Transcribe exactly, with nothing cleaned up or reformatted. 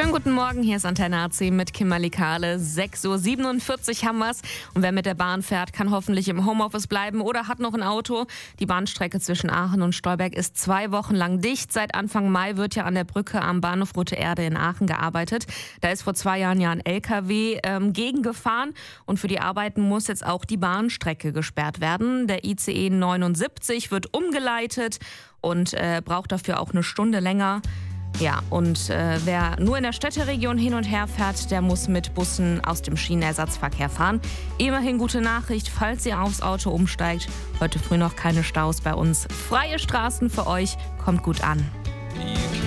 Schönen guten Morgen, hier ist Antenne A C mit Kimberly Kahle. sechs Uhr siebenundvierzig haben wir's. Und wer mit der Bahn fährt, kann hoffentlich im Homeoffice bleiben oder hat noch ein Auto. Die Bahnstrecke zwischen Aachen und Stolberg ist zwei Wochen lang dicht. Seit Anfang Mai wird ja an der Brücke am Bahnhof Rote Erde in Aachen gearbeitet. Da ist vor zwei Jahren ja ein L K W ähm, gegengefahren. Und für die Arbeiten muss jetzt auch die Bahnstrecke gesperrt werden. Der I C E neunundsiebzig wird umgeleitet und äh, braucht dafür auch eine Stunde länger. Ja, und äh, wer nur in der Städteregion hin und her fährt, der muss mit Bussen aus dem Schienenersatzverkehr fahren. Immerhin gute Nachricht, falls ihr aufs Auto umsteigt. Heute früh noch keine Staus bei uns. Freie Straßen für euch, kommt gut an.